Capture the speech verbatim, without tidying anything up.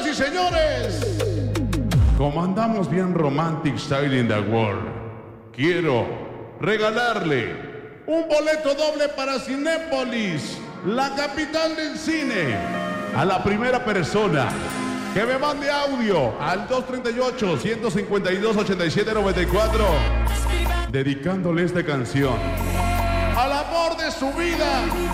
Señoras y señores, como andamos bien romantic style in the world, quiero regalarle un boleto doble para Cinépolis, la capital del cine, a la primera persona que me mande audio al dos treinta y ocho, ciento cincuenta y dos, ochenta y siete noventa y cuatro, dedicándole esta canción al amor de su vida.